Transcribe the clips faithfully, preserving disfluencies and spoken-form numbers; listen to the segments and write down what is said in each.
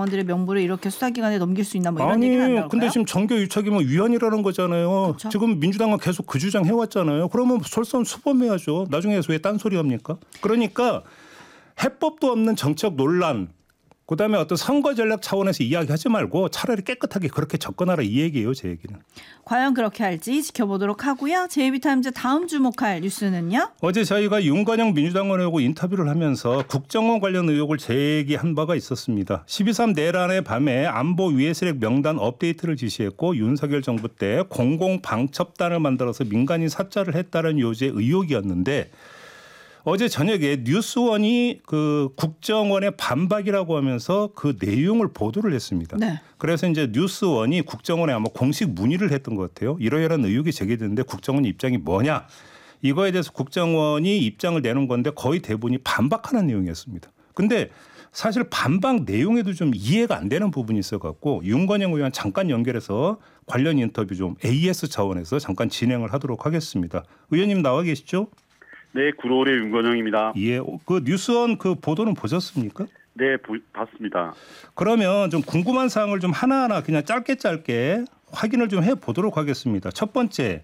당원들의 명부를 이렇게 수사기관에 넘길 수 있나 뭐 이런 아니, 얘기는 안 나올까요? 근데 지금 정교유착이면 위헌이라는 거잖아요. 그쵸? 지금 민주당은 계속 그 주장 해왔잖아요. 그러면 솔선수범해야죠. 나중에 왜 딴소리 합니까? 그러니까 해법도 없는 정책 논란, 그다음에 어떤 선거 전략 차원에서 이야기하지 말고 차라리 깨끗하게 그렇게 접근하라 이 얘기예요. 제 얘기는. 과연 그렇게 할지 지켜보도록 하고요. 제이비타임즈 다음 주목할 뉴스는요? 어제 저희가 윤건영 민주당 의원하고 인터뷰를 하면서 국정원 관련 의혹을 제기한 바가 있었습니다. 십이 삼 내란의 밤에 안보 위해세력 명단 업데이트를 지시했고 윤석열 정부 때 공공방첩단을 만들어서 민간인 사찰을 했다는 요지의 의혹이었는데 어제 저녁에 뉴스원이 그 국정원의 반박이라고 하면서 그 내용을 보도를 했습니다. 네. 그래서 이제 뉴스원이 국정원에 아마 공식 문의를 했던 것 같아요. 이러이러한 의혹이 제기됐는데 국정원 입장이 뭐냐. 이거에 대해서 국정원이 입장을 내는 건데 거의 대부분이 반박하는 내용이었습니다. 근데 사실 반박 내용에도 좀 이해가 안 되는 부분이 있어갖고 윤건영 의원 잠깐 연결해서 관련 인터뷰 좀 에이에스 차원에서 잠깐 진행을 하도록 하겠습니다. 의원님 나와 계시죠? 네, 구로울의 윤건영입니다. 예, 그 뉴스원 그 보도는 보셨습니까? 네, 보, 봤습니다. 그러면 좀 궁금한 사항을 좀 하나하나 그냥 짧게 짧게 확인을 좀 해보도록 하겠습니다. 첫 번째,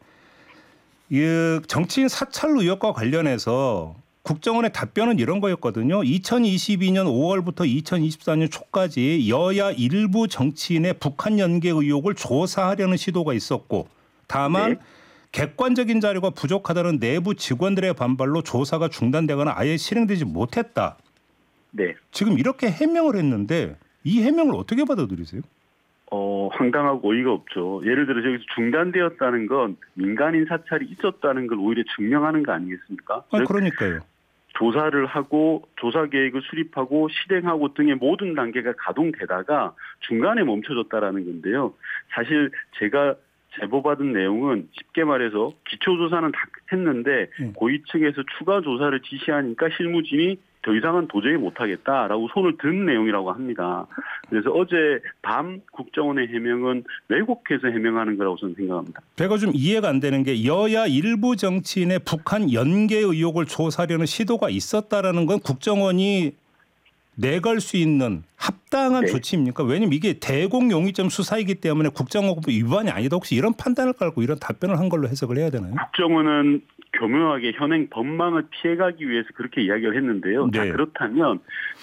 이 정치인 사찰 의혹과 관련해서 국정원의 답변은 이런 거였거든요. 이천이십이 년 오월부터 이천이십사 년 초까지 여야 일부 정치인의 북한 연계 의혹을 조사하려는 시도가 있었고 다만 네. 객관적인 자료가 부족하다는 내부 직원들의 반발로 조사가 중단되거나 아예 실행되지 못했다. 네. 지금 이렇게 해명을 했는데 이 해명을 어떻게 받아들이세요? 어, 황당하고 어이가 없죠. 예를 들어 여기서 중단되었다는 건 민간인 사찰이 있었다는 걸 오히려 증명하는 거 아니겠습니까? 아, 그러니까요. 조사를 하고 조사 계획을 수립하고 실행하고 등의 모든 단계가 가동되다가 중간에 멈춰졌다라는 건데요. 사실 제가 제보받은 내용은 쉽게 말해서 기초조사는 다 했는데 음. 고위층에서 추가 조사를 지시하니까 실무진이 더 이상은 도저히 못하겠다라고 손을 든 내용이라고 합니다. 그래서 어제 밤 국정원의 해명은 왜곡해서 해명하는 거라고 저는 생각합니다. 제가 좀 이해가 안 되는 게 여야 일부 정치인의 북한 연계 의혹을 조사하려는 시도가 있었다라는 건 국정원이 내걸 수 있는 합당한 네. 조치입니까? 왜냐하면 이게 대공용의점 수사이기 때문에 국정원법 위반이 아니다. 혹시 이런 판단을 깔고 이런 답변을 한 걸로 해석을 해야 되나요? 국정원은 교묘하게 현행 법망을 피해가기 위해서 그렇게 이야기를 했는데요. 네. 자, 그렇다면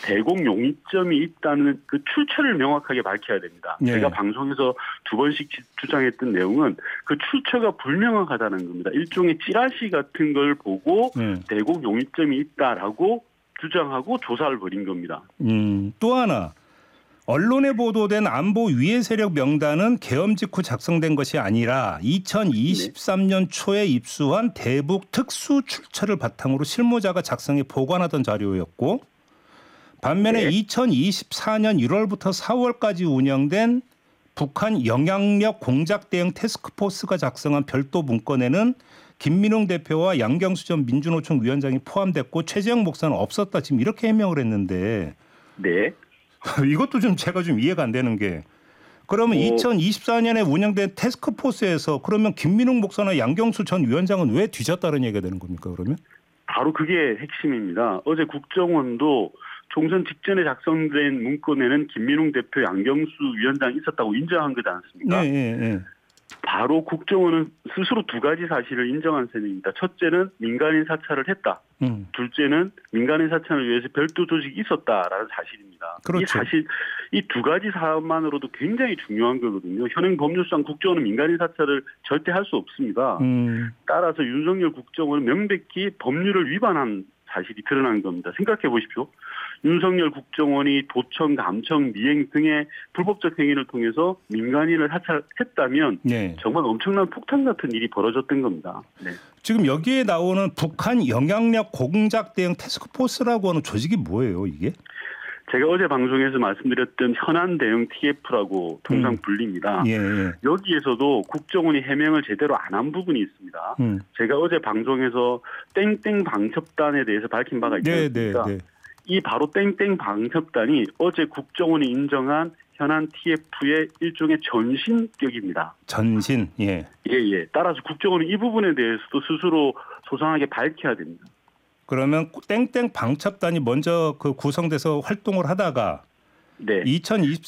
대공용의점이 있다는 그 출처를 명확하게 밝혀야 됩니다. 네. 제가 방송에서 두 번씩 주장했던 내용은 그 출처가 불명확하다는 겁니다. 일종의 찌라시 같은 걸 보고 네. 대공용의점이 있다라고 주장하고 조사를 벌인 겁니다. 음, 또 하나. 언론에 보도된 안보 위해 세력 명단은 계엄 직후 작성된 것이 아니라 이천이십삼 년 초에 입수한 대북 특수 출처를 바탕으로 실무자가 작성해 보관하던 자료였고 반면에 네. 이천이십사 년 일월부터 사월까지 운영된 북한 영향력 공작 대응 태스크포스가 작성한 별도 문건에는 김민웅 대표와 양경수 전 민주노총 위원장이 포함됐고 최재형 목사는 없었다. 지금 이렇게 해명을 했는데 네. 이것도 좀 제가 좀 이해가 안 되는 게 그러면 오. 이천이십사 년에 운영된 태스크포스에서 그러면 김민웅 목사나 양경수 전 위원장은 왜 뒤졌다는 얘기가 되는 겁니까 그러면? 바로 그게 핵심입니다. 어제 국정원도 총선 직전에 작성된 문건에는 김민웅 대표, 양경수 위원장이 있었다고 인정한 거지 않습니까? 네, 네, 네. 바로 국정원은 스스로 두 가지 사실을 인정한 셈입니다. 첫째는 민간인 사찰을 했다. 음. 둘째는 민간인 사찰을 위해서 별도 조직이 있었다라는 사실입니다. 그렇죠. 이 사실 이 두 가지 사안만으로도 굉장히 중요한 거거든요. 현행 법률상 국정원은 민간인 사찰을 절대 할 수 없습니다. 음. 따라서 윤석열 국정원은 명백히 법률을 위반한 사실이 드러난 겁니다. 생각해 보십시오. 윤석열 국정원이 도청, 감청, 미행 등의 불법적 행위를 통해서 민간인을 사찰했다면 네. 정말 엄청난 폭탄 같은 일이 벌어졌던 겁니다. 네. 지금 여기에 나오는 북한 영향력 공작 대응 태스크포스라고 하는 조직이 뭐예요, 이게? 제가 어제 방송에서 말씀드렸던 현안 대응 티에프라고 통상 음. 불립니다. 예, 예. 여기에서도 국정원이 해명을 제대로 안 한 부분이 있습니다. 음. 제가 어제 방송에서 땡땡 방첩단에 대해서 밝힌 바가 있지 않습니까? 네, 네, 네. 이 바로 땡땡 방첩단이 어제 국정원이 인정한 현안 티에프의 일종의 전신격입니다. 전신, 예. 예, 예. 따라서 국정원은 이 부분에 대해서도 스스로 소상하게 밝혀야 됩니다. 그러면 땡땡 방첩단이 먼저 그 구성돼서 활동을 하다가 네. 이천이십삼